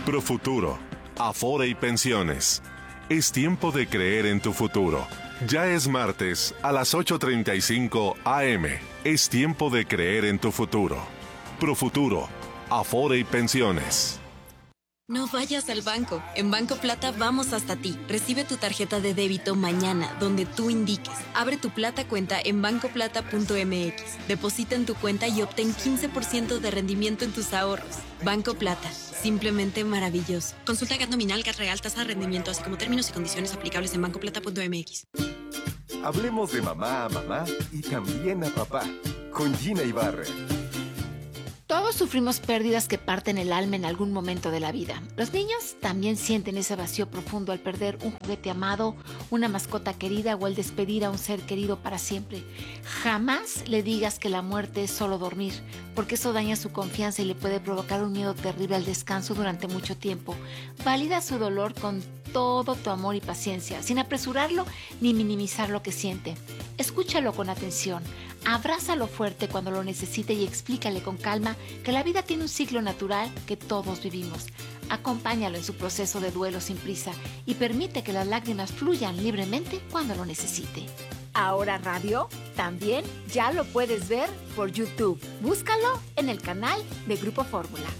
Profuturo, Afore y Pensiones. Es tiempo de creer en tu futuro. Ya es martes a las 8:35 AM. Es tiempo de creer en tu futuro. Profuturo, Afore y Pensiones. No vayas al banco. En Banco Plata vamos hasta ti. Recibe tu tarjeta de débito mañana, donde tú indiques. Abre tu Plata cuenta en bancoplata.mx. Deposita en tu cuenta y obtén 15% de rendimiento en tus ahorros. Banco Plata. Simplemente maravilloso. Consulta GAT nominal, GAT real, tasa de rendimiento, así como términos y condiciones aplicables en bancoplata.mx. Hablemos de mamá a mamá y también a papá. Con Gina Ibarra. Todos sufrimos pérdidas que parten el alma en algún momento de la vida. Los niños también sienten ese vacío profundo al perder un juguete amado, una mascota querida o al despedir a un ser querido para siempre. Jamás le digas que la muerte es solo dormir, porque eso daña su confianza y le puede provocar un miedo terrible al descanso durante mucho tiempo. Valida su dolor con todo tu amor y paciencia, sin apresurarlo ni minimizar lo que siente. Escúchalo con atención. Abrázalo fuerte cuando lo necesite y explícale con calma que la vida tiene un ciclo natural que todos vivimos. Acompáñalo en su proceso de duelo sin prisa y permite que las lágrimas fluyan libremente cuando lo necesite. Ahora Radio también ya lo puedes ver por YouTube. Búscalo en el canal de Grupo Fórmula.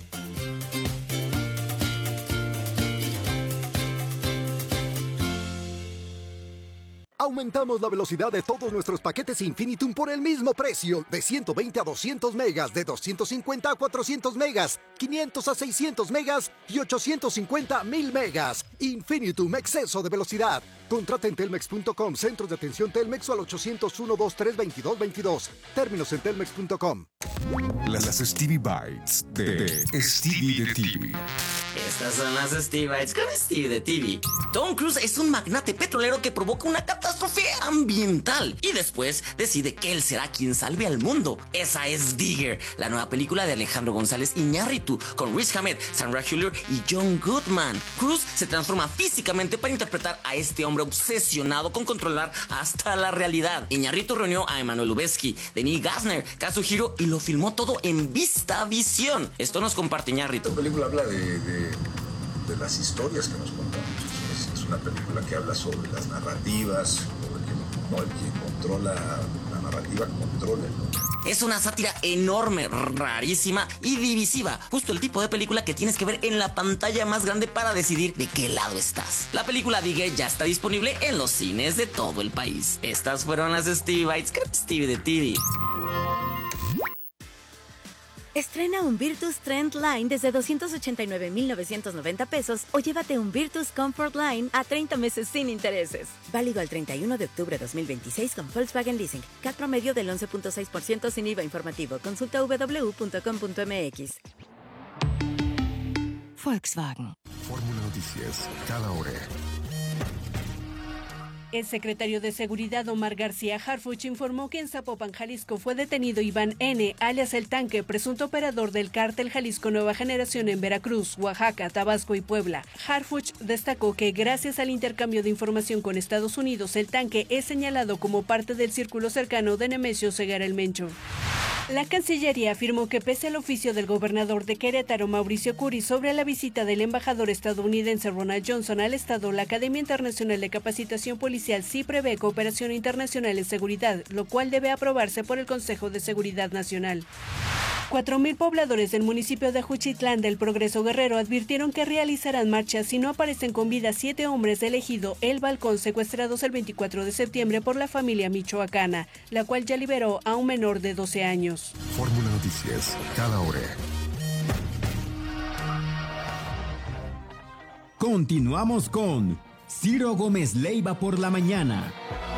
Aumentamos la velocidad de todos nuestros paquetes Infinitum por el mismo precio, de 120 a 200 megas, de 250 a 400 megas, 500 a 600 megas y 850 a 1000 megas. Infinitum, exceso de velocidad. Contrata en telmex.com, centros de atención Telmex o al 801-2322-22. Términos en telmex.com. Las Stevie Bites de Stevie de TV. Estas son las Stevie Bites con Stevie de TV. Tom Cruise es un magnate petrolero que provoca una catástrofe ambiental y después decide que él será quien salve al mundo. Esa es Digger, la nueva película de Alejandro González Iñárritu con Riz Ahmed, Sandra Hüller y John Goodman. Cruise se transforma físicamente para interpretar a este hombre obsesionado con controlar hasta la realidad. Iñárritu reunió a Emmanuel Lubezki, Denis Gassner, Kazuhiro y lo filmó todo en VistaVision. Esto nos comparte Iñárritu. La película habla de las historias que nos contamos. Es una película que habla sobre las narrativas, sobre el que controla la narrativa, controla. Es una sátira enorme, rarísima y divisiva. Justo el tipo de película que tienes que ver en la pantalla más grande para decidir de qué lado estás. La película Digger ya está disponible en los cines de todo el país. Estas fueron las Stevie Bites con Stevie de TV. Estrena un Virtus Trend Line desde 289,990 pesos o llévate un Virtus Comfort Line a 30 meses sin intereses. Válido al 31 de octubre de 2026 con Volkswagen Leasing. CAT promedio del 11.6% sin IVA informativo. Consulta www.com.mx. Volkswagen. Fórmula Noticias, cada hora. El secretario de Seguridad Omar García Harfuch informó que en Zapopan, Jalisco, fue detenido Iván N., alias El Tanque, presunto operador del cártel Jalisco Nueva Generación en Veracruz, Oaxaca, Tabasco y Puebla. Harfuch destacó que gracias al intercambio de información con Estados Unidos, El Tanque es señalado como parte del círculo cercano de Nemesio Segarra el Mencho. La Cancillería afirmó que pese al oficio del gobernador de Querétaro, Mauricio Curi, sobre la visita del embajador estadounidense Ronald Johnson al Estado, la Academia Internacional de Capacitación Policial sí prevé cooperación internacional en seguridad, lo cual debe aprobarse por el Consejo de Seguridad Nacional. 4,000 pobladores del municipio de Juchitlán del Progreso Guerrero advirtieron que realizarán marchas si no aparecen con vida 7 hombres del ejido El Balcón secuestrados el 24 de septiembre por la familia michoacana, la cual ya liberó a un menor de 12 años. Fórmula Noticias, cada hora. Continuamos con Ciro Gómez Leiva por la mañana.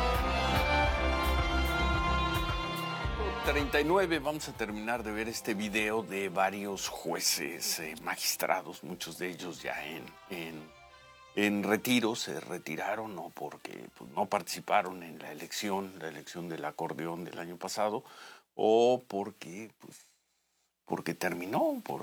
39, vamos a terminar de ver este video de varios jueces, magistrados, muchos de ellos ya en retiro, se retiraron o porque no participaron en la elección del acordeón del año pasado, o porque terminó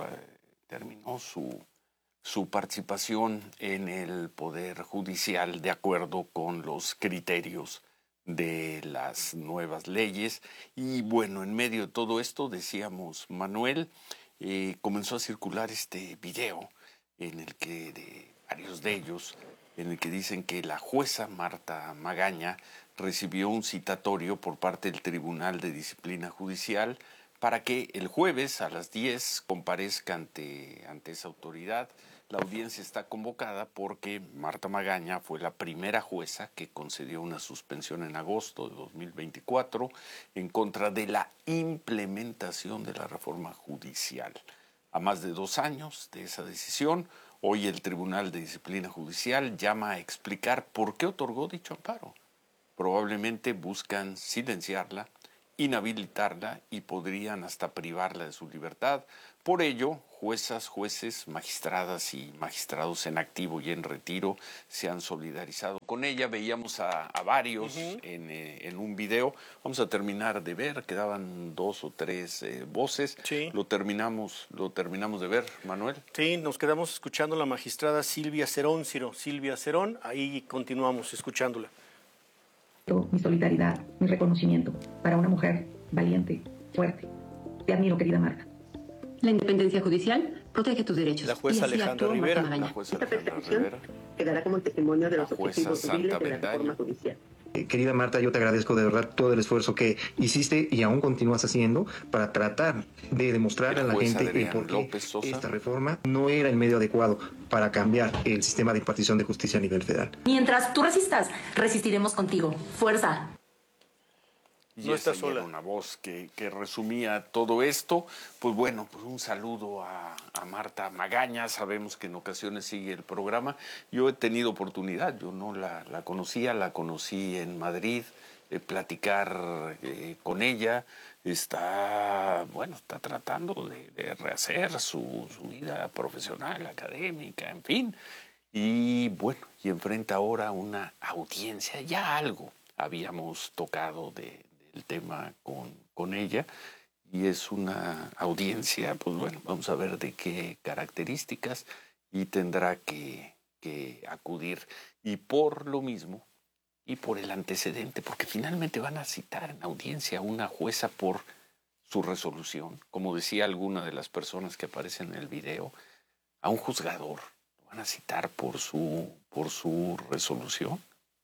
su participación en el Poder Judicial de acuerdo con los criterios de las nuevas leyes. Y bueno, en medio de todo esto, decíamos, Manuel, comenzó a circular este video en el que, de varios de ellos, en el que dicen que la jueza Marta Magaña recibió un citatorio por parte del Tribunal de Disciplina Judicial para que el jueves a las 10 comparezca ante esa autoridad. La audiencia está convocada porque Marta Magaña fue la primera jueza que concedió una suspensión en agosto de 2024 en contra de la implementación de la reforma judicial. A más de 2 años de esa decisión, hoy el Tribunal de Disciplina Judicial llama a explicar por qué otorgó dicho amparo. Probablemente buscan silenciarla, inhabilitarla y podrían hasta privarla de su libertad. Por ello, juezas, jueces, magistradas y magistrados en activo y en retiro se han solidarizado con ella. Veíamos a varios en un video. Vamos a terminar de ver, quedaban 2 o 3 voces. Sí. Lo terminamos de ver, Manuel. Sí, nos quedamos escuchando a la magistrada Silvia Cerón, Silvia Cerón, ahí continuamos escuchándola. Mi solidaridad, mi reconocimiento para una mujer valiente, fuerte. Te admiro, querida Marta. La independencia judicial protege tus derechos. La jueza Alejandra Rivera. Esta persecución quedará como testimonio de los objetivos civiles de la reforma judicial. Querida Marta, yo te agradezco de verdad todo el esfuerzo que hiciste y aún continúas haciendo para tratar de demostrar a la gente por qué esta reforma no era el medio adecuado para cambiar el sistema de impartición de justicia a nivel federal. Mientras tú resistas, resistiremos contigo. Fuerza. Y no está sola. Una voz que resumía todo esto. Pues bueno, pues un saludo a Marta Magaña. Sabemos que en ocasiones sigue el programa. Yo he tenido oportunidad, yo no la conocía, la conocí en Madrid, platicar con ella. Está tratando de rehacer su vida profesional, académica, en fin. Y bueno, y enfrenta ahora una audiencia, ya algo habíamos tocado del tema con ella, y es una audiencia, pues bueno, vamos a ver de qué características, y tendrá que acudir, y por lo mismo, y por el antecedente, porque finalmente van a citar en audiencia a una jueza por su resolución, como decía alguna de las personas que aparecen en el video, a un juzgador, lo van a citar por su resolución.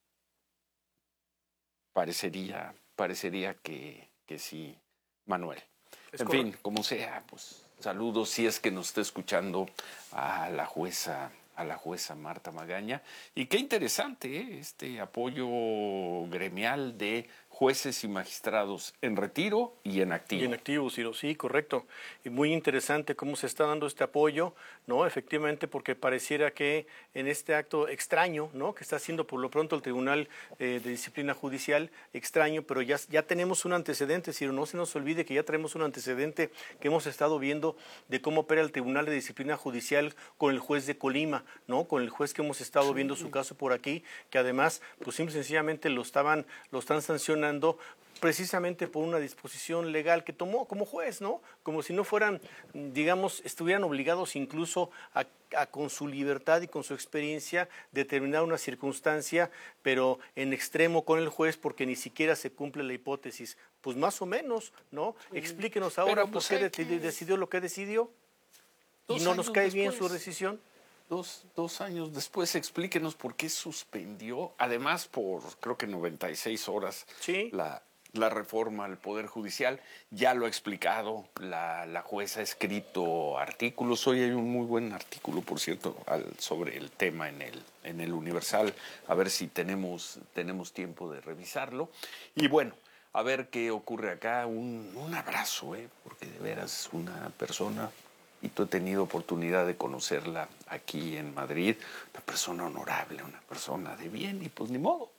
Parecería que sí, Manuel. En fin, como sea, pues saludos si es que nos está escuchando a la jueza Marta Magaña. Y qué interesante, este apoyo gremial de jueces y magistrados en retiro y en activo. Y en activo, Ciro, sí, correcto. Y muy interesante cómo se está dando este apoyo, ¿no? Efectivamente, porque pareciera que en este acto extraño, ¿no? Que está haciendo por lo pronto el Tribunal de Disciplina Judicial, extraño, pero ya tenemos un antecedente, Ciro, no se nos olvide que ya tenemos un antecedente que hemos estado viendo de cómo opera el Tribunal de Disciplina Judicial con el juez de Colima, ¿no? Con el juez que hemos estado viendo su caso por aquí, que además, pues simple y sencillamente lo están sancionando precisamente por una disposición legal que tomó como juez, ¿no? Como si no fueran, digamos, estuvieran obligados incluso a con su libertad y con su experiencia determinar una circunstancia, pero en extremo con el juez porque ni siquiera se cumple la hipótesis. Pues más o menos, ¿no? Explíquenos ahora por qué decidió lo que decidió y no nos cae bien su decisión. 2 años después, explíquenos por qué suspendió, además por creo que 96 horas, ¿sí? la reforma al Poder Judicial. Ya lo ha explicado, la jueza ha escrito artículos. Hoy hay un muy buen artículo, por cierto, sobre el tema en el Universal. A ver si tenemos tiempo de revisarlo. Y bueno, a ver qué ocurre acá. Un abrazo, porque de veras una persona... Y tú he tenido oportunidad de conocerla aquí en Madrid, una persona honorable, una persona de bien, y pues ni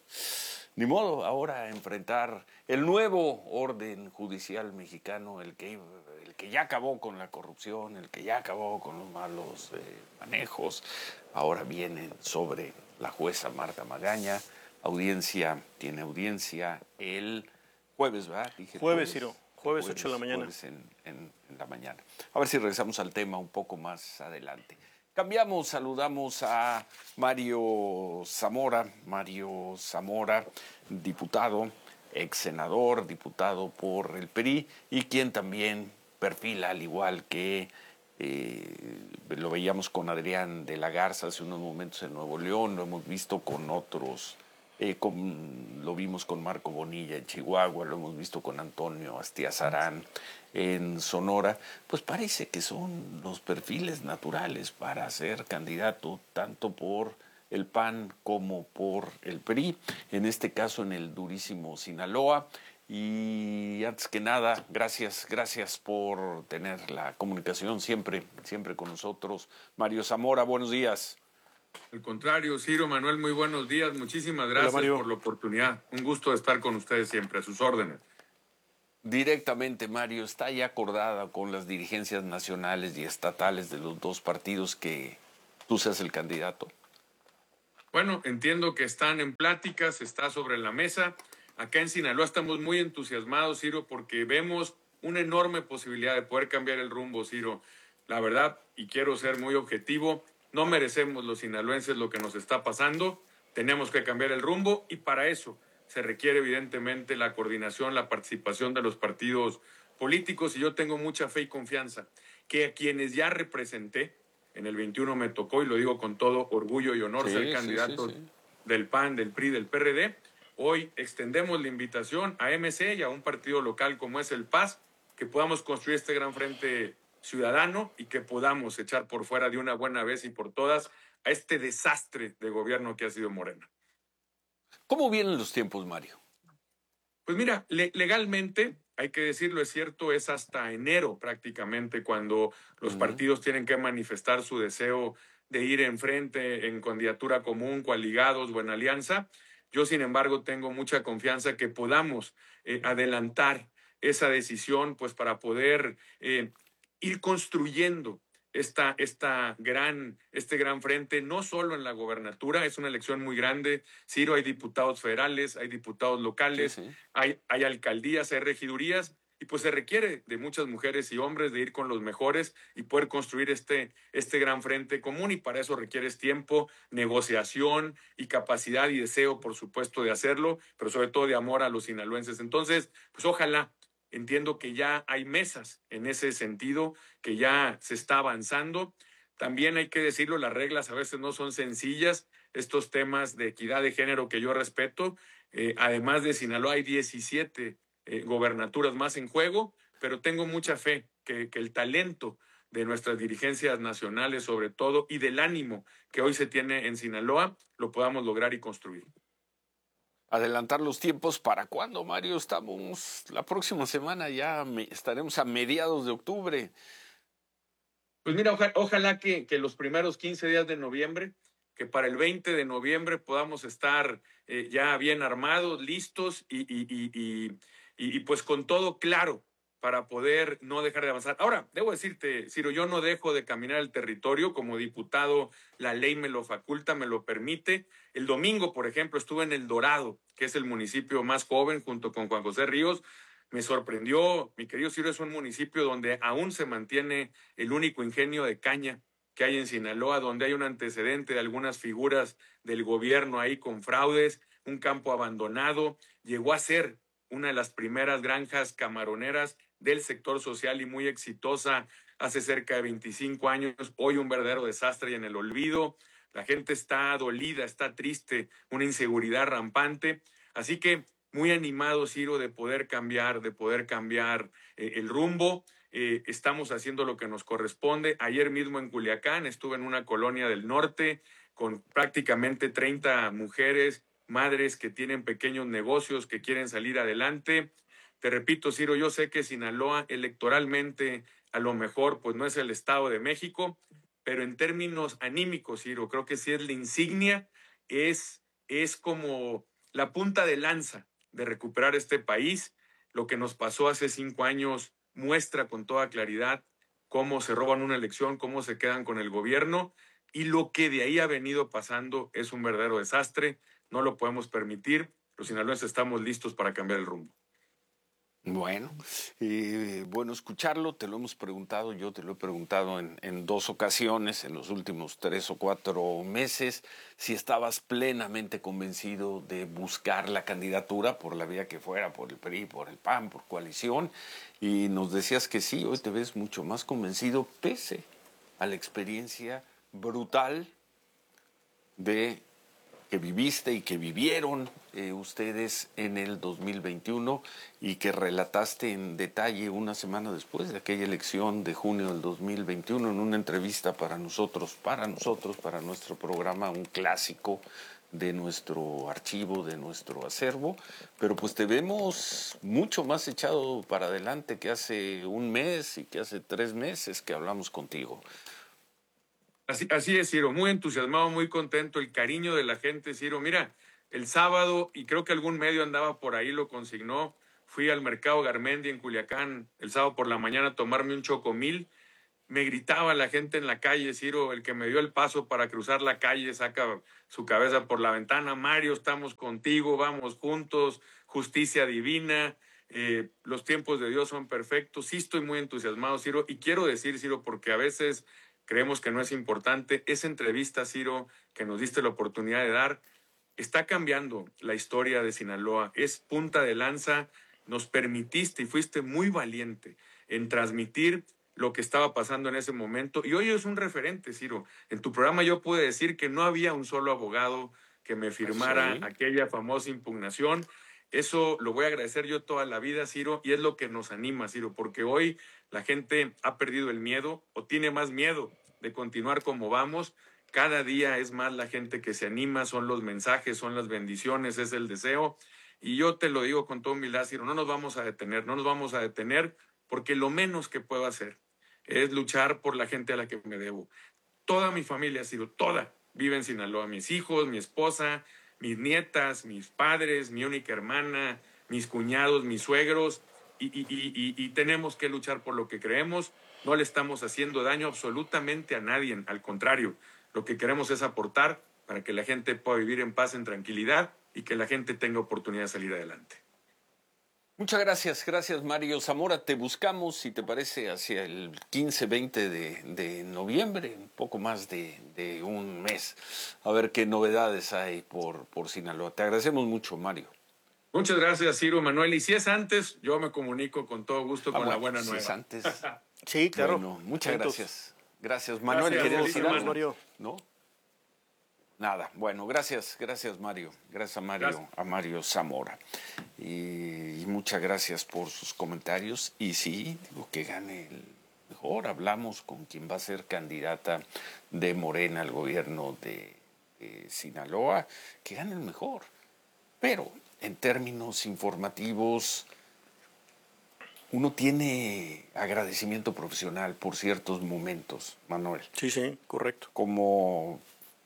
modo ahora enfrentar el nuevo orden judicial mexicano, el que ya acabó con la corrupción, el que ya acabó con los malos manejos. Ahora vienen sobre la jueza Marta Magaña. Tiene audiencia el jueves, ¿verdad? Jueves, Ciro. Jueves 8 de la mañana. Jueves en la mañana. A ver si regresamos al tema un poco más adelante. Saludamos a Mario Zamora, diputado, ex senador, diputado por el PRI, y quien también perfila, al igual que Lo veíamos con Adrián de la Garza hace unos momentos en Nuevo León, lo hemos visto con otros, lo vimos con Marco Bonilla en Chihuahua, lo hemos visto con Antonio Astiazarán en Sonora. Pues parece que son los perfiles naturales para ser candidato tanto por el PAN como por el PRI, en este caso en el durísimo Sinaloa. Y antes que nada, gracias por tener la comunicación siempre con nosotros. Mario Zamora, buenos días. Al contrario, Ciro, Manuel, muy buenos días. Muchísimas gracias por la oportunidad. Un gusto de estar con ustedes siempre, a sus órdenes. Directamente, Mario, ¿está ya acordada con las dirigencias nacionales y estatales de los dos partidos que tú seas el candidato? Bueno, entiendo que están en pláticas, está sobre la mesa. Acá en Sinaloa estamos muy entusiasmados, Ciro, porque vemos una enorme posibilidad de poder cambiar el rumbo, Ciro. La verdad, y quiero ser muy objetivo, no merecemos los sinaloenses lo que nos está pasando. Tenemos que cambiar el rumbo y para eso se requiere evidentemente la coordinación, la participación de los partidos políticos. Y yo tengo mucha fe y confianza que a quienes ya representé, en el 21 me tocó, y lo digo con todo orgullo y honor, ser candidato del PAN, del PRI, del PRD. Hoy extendemos la invitación a MC y a un partido local como es el PAS, que podamos construir este gran frente ciudadano y que podamos echar por fuera de una buena vez y por todas a este desastre de gobierno que ha sido Morena. ¿Cómo vienen los tiempos, Mario? Pues mira, legalmente, hay que decirlo, es cierto, es hasta enero prácticamente cuando los partidos tienen que manifestar su deseo de ir en frente, en candidatura común, coaligados o en alianza. Yo, sin embargo, tengo mucha confianza que podamos adelantar esa decisión, pues para poder ir construyendo este gran frente, no solo en la gobernatura, es una elección muy grande. Ciro, hay diputados federales, hay diputados locales, hay alcaldías, hay regidurías, y pues se requiere de muchas mujeres y hombres de ir con los mejores y poder construir este gran frente común, y para eso requieres tiempo, negociación y capacidad y deseo, por supuesto, de hacerlo, pero sobre todo de amor a los sinaloenses. Entonces, pues ojalá. Entiendo que ya hay mesas en ese sentido, que ya se está avanzando. También hay que decirlo, las reglas a veces no son sencillas. Estos temas de equidad de género que yo respeto, además de Sinaloa hay 17 gobernaturas más en juego, pero tengo mucha fe que el talento de nuestras dirigencias nacionales sobre todo y del ánimo que hoy se tiene en Sinaloa lo podamos lograr y construir. Adelantar los tiempos, ¿para cuándo, Mario? Estamos la próxima semana, ya estaremos a mediados de octubre. Pues mira, ojalá que los primeros 15 días de noviembre, que para el 20 de noviembre podamos estar ya bien armados, listos y pues con todo claro para poder no dejar de avanzar. Ahora, debo decirte, Ciro, yo no dejo de caminar el territorio como diputado, la ley me lo faculta, me lo permite. El domingo, por ejemplo, estuve en El Dorado, que es el municipio más joven, junto con Juan José Ríos. Me sorprendió, mi querido Ciro, es un municipio donde aún se mantiene el único ingenio de caña que hay en Sinaloa, donde hay un antecedente de algunas figuras del gobierno ahí con fraudes, un campo abandonado. Llegó a ser una de las primeras granjas camaroneras del sector social y muy exitosa hace cerca de 25 años. Hoy un verdadero desastre y en el olvido. La gente está dolida, está triste, una inseguridad rampante. Así que muy animado, Ciro, de poder cambiar el rumbo. Estamos haciendo lo que nos corresponde. Ayer mismo en Culiacán estuve en una colonia del norte con prácticamente 30 mujeres, madres que tienen pequeños negocios, que quieren salir adelante. Te repito, Ciro, yo sé que Sinaloa electoralmente a lo mejor pues no es el Estado de México, pero en términos anímicos, Ciro, creo que sí es la insignia, es como la punta de lanza de recuperar este país. Lo que nos pasó hace 5 años muestra con toda claridad cómo se roban una elección, cómo se quedan con el gobierno, y lo que de ahí ha venido pasando es un verdadero desastre. No lo podemos permitir. Los sinaloenses estamos listos para cambiar el rumbo. Bueno, bueno, escucharlo, te lo hemos preguntado, yo te lo he preguntado en 2 ocasiones, en los últimos 3 o 4 meses, si estabas plenamente convencido de buscar la candidatura por la vía que fuera, por el PRI, por el PAN, por coalición, y nos decías que sí, hoy te ves mucho más convencido, pese a la experiencia brutal que viviste y que vivieron ustedes en el 2021 y que relataste en detalle una semana después de aquella elección de junio del 2021 en una entrevista para nosotros, para nuestro programa, un clásico de nuestro archivo, de nuestro acervo, pero pues te vemos mucho más echado para adelante que hace un mes y que hace 3 meses que hablamos contigo. Así es, Ciro, muy entusiasmado, muy contento, el cariño de la gente, Ciro. Mira, el sábado, y creo que algún medio andaba por ahí, lo consignó, fui al mercado Garmendi en Culiacán el sábado por la mañana a tomarme un chocomil. Me gritaba la gente en la calle, Ciro, el que me dio el paso para cruzar la calle, saca su cabeza por la ventana. Mario, estamos contigo, vamos juntos, justicia divina, los tiempos de Dios son perfectos. Sí estoy muy entusiasmado, Ciro, y quiero decir, Ciro, porque a veces creemos que no es importante, esa entrevista, Ciro, que nos diste la oportunidad de dar, está cambiando la historia de Sinaloa, es punta de lanza, nos permitiste y fuiste muy valiente en transmitir lo que estaba pasando en ese momento, y hoy es un referente, Ciro. En tu programa yo pude decir que no había un solo abogado que me firmara aquella famosa impugnación. Eso lo voy a agradecer yo toda la vida, Ciro, y es lo que nos anima, Ciro, porque hoy la gente ha perdido el miedo o tiene más miedo de continuar como vamos. Cada día es más la gente que se anima, son los mensajes, son las bendiciones, es el deseo. Y yo te lo digo con toda humildad, Ciro, no nos vamos a detener porque lo menos que puedo hacer es luchar por la gente a la que me debo. Toda mi familia, Ciro, toda, vive en Sinaloa. Mis hijos, mi esposa, mis nietas, mis padres, mi única hermana, mis cuñados, mis suegros, y tenemos que luchar por lo que creemos. No le estamos haciendo daño absolutamente a nadie, al contrario, lo que queremos es aportar para que la gente pueda vivir en paz, en tranquilidad y que la gente tenga oportunidad de salir adelante. Muchas gracias Mario Zamora. Te buscamos, si te parece, hacia el 15-20 de noviembre, un poco más de un mes, a ver qué novedades hay por Sinaloa. Te agradecemos mucho, Mario. Muchas gracias, Ciro, Manuel. Y si es antes, yo me comunico con todo gusto con la buena nueva. Si es antes. Sí, claro. Bueno, muchas gracias. Gracias, Manuel. ¿Quieres decir algo? Mario. ¿No? Nada. Bueno, gracias Mario. Gracias a Mario Zamora. Y muchas gracias por sus comentarios. Y sí, digo que gane el mejor. Hablamos con quien va a ser candidata de Morena al gobierno de Sinaloa. Que gane el mejor. Pero en términos informativos, uno tiene agradecimiento profesional por ciertos momentos, Manuel. Sí, correcto. Como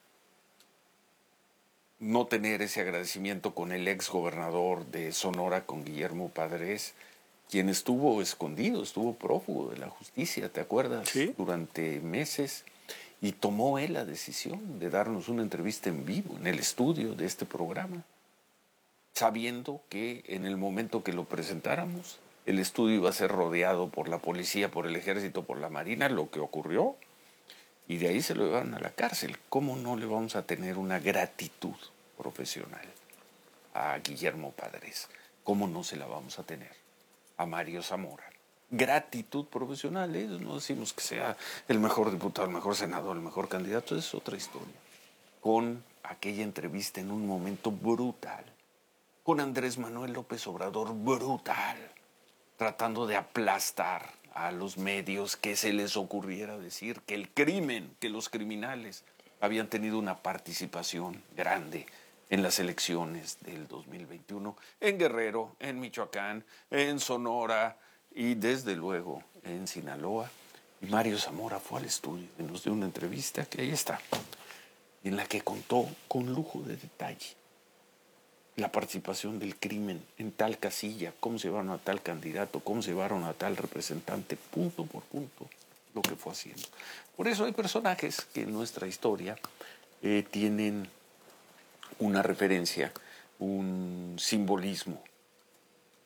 no tener ese agradecimiento con el ex gobernador de Sonora, con Guillermo Padres, quien estuvo escondido, estuvo prófugo de la justicia, ¿te acuerdas? Sí. Durante meses, y tomó él la decisión de darnos una entrevista en vivo en el estudio de este programa, sabiendo que en el momento que lo presentáramos, el estudio iba a ser rodeado por la policía, por el ejército, por la marina, lo que ocurrió, y de ahí se lo llevaron a la cárcel. ¿Cómo no le vamos a tener una gratitud profesional a Guillermo Padres? ¿Cómo no se la vamos a tener a Mario Zamora? Gratitud profesional, no decimos que sea el mejor diputado, el mejor senador, el mejor candidato, es otra historia. Con aquella entrevista en un momento brutal, con Andrés Manuel López Obrador, brutal, tratando de aplastar a los medios que se les ocurriera decir que el crimen, que los criminales habían tenido una participación grande en las elecciones del 2021, en Guerrero, en Michoacán, en Sonora y desde luego en Sinaloa. Y Mario Zamora fue al estudio y nos dio una entrevista que ahí está, en la que contó con lujo de detalle la participación del crimen en tal casilla, cómo se llevaron a tal candidato, cómo se llevaron a tal representante, punto por punto, lo que fue haciendo. Por eso hay personajes que en nuestra historia tienen una referencia, un simbolismo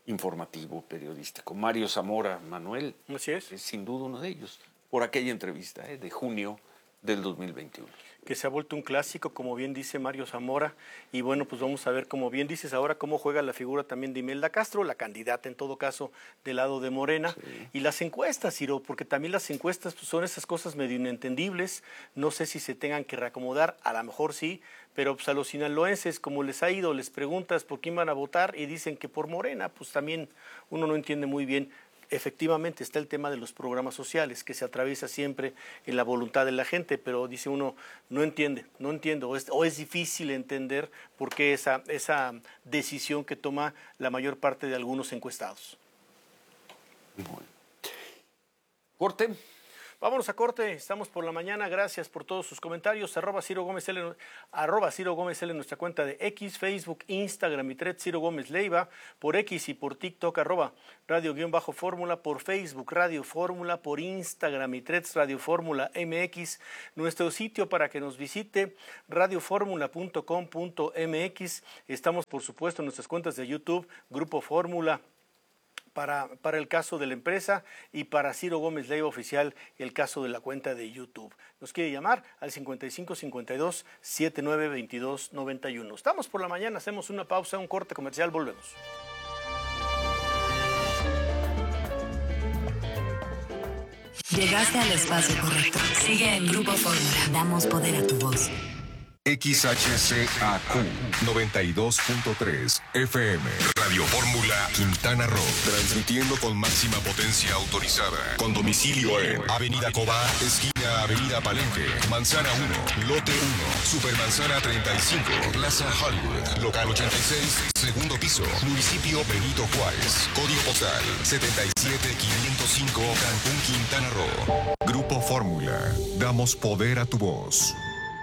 informativo, periodístico. Mario Zamora, Manuel, así es sin duda uno de ellos, por aquella entrevista de junio del 2021. Que se ha vuelto un clásico, como bien dice Mario Zamora, y bueno, pues vamos a ver, como bien dices ahora, cómo juega la figura también de Imelda Castro, la candidata en todo caso del lado de Morena, y las encuestas, Ciro, porque también las encuestas pues, son esas cosas medio inentendibles, no sé si se tengan que reacomodar, a lo mejor sí, pero pues a los sinaloenses, como les ha ido, les preguntas por quién van a votar y dicen que por Morena, pues también uno no entiende muy bien. Efectivamente está el tema de los programas sociales que se atraviesa siempre en la voluntad de la gente, pero dice uno, no entiendo, o es difícil entender por qué esa decisión que toma la mayor parte de algunos encuestados. Bueno. Corte. Vámonos a corte, estamos por la mañana, gracias por todos sus comentarios, @Ciro Gómez L en nuestra cuenta de X, Facebook, Instagram y Threads Ciro Gómez Leiva, por X y por TikTok, @Radio_Fórmula, por Facebook Radio Fórmula, por Instagram y Threads Radio Fórmula MX, nuestro sitio para que nos visite, radioformula.com.mx, estamos por supuesto en nuestras cuentas de YouTube, Grupo Fórmula, para el caso de la empresa y para Ciro Gómez Leiva Oficial el caso de la cuenta de YouTube. Nos quiere llamar al 5552-792291. Estamos por la mañana, hacemos una pausa, un corte comercial, volvemos. Llegaste al espacio correcto. Sigue en Grupo Fórmula. Damos poder a tu voz. XHCAQ 92.3 FM Radio Fórmula Quintana Roo, transmitiendo con máxima potencia autorizada, con domicilio en Avenida Cobá, esquina Avenida Palenque, Manzana 1, Lote 1, Supermanzana 35, Plaza Hollywood, local 86, segundo piso, municipio Benito Juárez, código postal 77505, Cancún, Quintana Roo. Grupo Fórmula, damos poder a tu voz.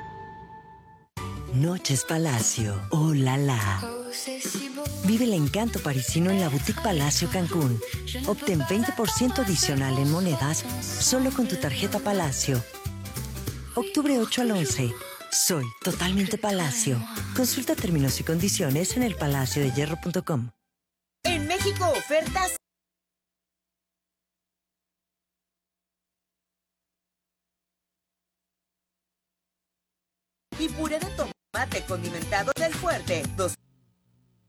Noches Palacio, oh la la. Vive el encanto parisino en la Boutique Palacio Cancún. Obtén 20% adicional en monedas solo con tu tarjeta Palacio. Octubre 8 al 11. Soy totalmente Palacio. Consulta términos y condiciones en elpalaciodehierro.com. En México, ofertas. Y puré de tomate condimentado del Fuerte, 2